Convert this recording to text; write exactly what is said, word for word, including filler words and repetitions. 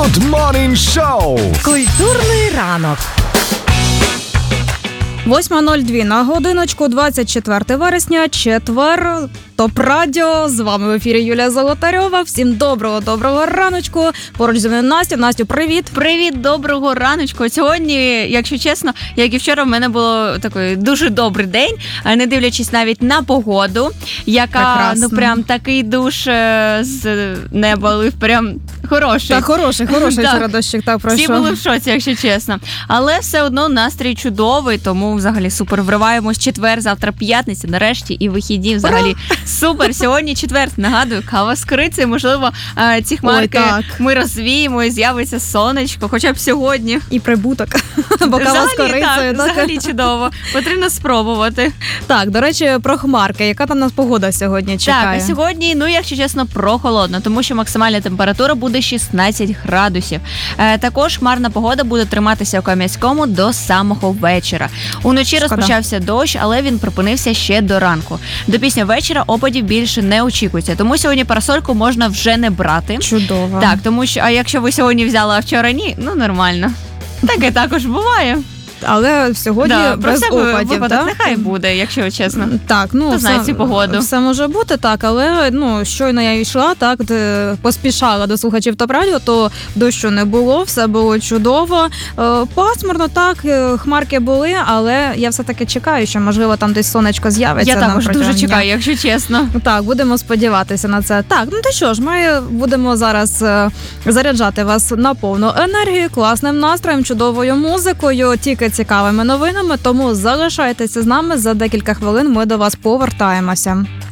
Good Morning Show. Культурний ранок. восьма нуль два на годиночку, двадцять четверте вересня, четвер. Топ Радіо. З вами в ефірі Юлія Золотарьова. Всім доброго-доброго раночку. Поруч зі мною Настя. Настю, привіт. Привіт, доброго раночку. Сьогодні, якщо чесно, як і вчора, в мене було такий дуже добрий день, не дивлячись навіть на погоду, яка, Прекрасно. ну, прям такий душ з неба лив, прям хороший. Так, хороший, хороший Так. вчора дощик так пройшов. Всі були в шоці, якщо чесно. Але все одно настрій чудовий, тому взагалі супер. Вриваємось четвер, завтра п'ятниця, нарешті, і вихідні взагалі. Супер, сьогодні четвер, нагадую, кава з корицею, можливо, ці хмарки Ой, так. ми розвіємо і з'явиться сонечко, хоча б сьогодні. І прибуток. Бо кава з корицею. Так, взагалі чудово. Потрібно спробувати. Так, до речі, про хмарки. Яка там нас погода сьогодні чекає? Так, а сьогодні, ну, якщо чесно, прохолодно, тому що максимальна температура буде шістнадцять градусів. Е, також хмарна погода буде триматися у Кам'янському до самого вечора. Уночі Шкода. розпочався дощ, але він припинився ще до ранку. До пісня вечора опадів більше не очікується, тому сьогодні парасольку можна вже не брати. Чудово. Так, тому що, а якщо ви сьогодні взяли, а вчора ні, ну нормально. Таке також буває. Але сьогодні Да, про без себе опадів, випадок так? нехай буде, якщо чесно. Так, ну, Хто знає все, цю погоду. все може бути, так, але ну, щойно я йшла, так, де поспішала до слухачів Топ Радіо, то дощу не було, все було чудово. Е, Пасмурно, так, е, хмарки були, але я все-таки чекаю, що, можливо, там десь сонечко з'явиться. Я також нам дуже протягом дня. чекаю, якщо чесно. Так, будемо сподіватися на це. Так, ну то що ж, ми будемо зараз е, заряджати вас на повну енергію, класним настроєм, чудовою музикою, тільки цікавими новинами, тому залишайтеся з нами, за декілька хвилин ми до вас повертаємося.